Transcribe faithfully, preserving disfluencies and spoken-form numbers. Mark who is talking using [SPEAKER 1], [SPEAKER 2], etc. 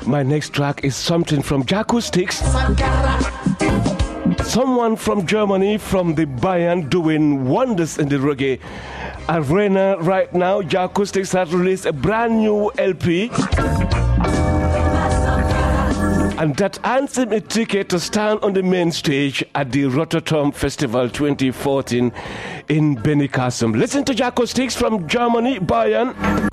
[SPEAKER 1] My next track is something from Jacoustics. Someone from Germany, from the Bayern, doing wonders in the reggae arena right now. Jacoustics has released a brand new L P. And that earns him a ticket to stand on the main stage at the Rotterdam Festival twenty fourteen in Benicassim. Listen to Jacoustics from Germany, Bayern.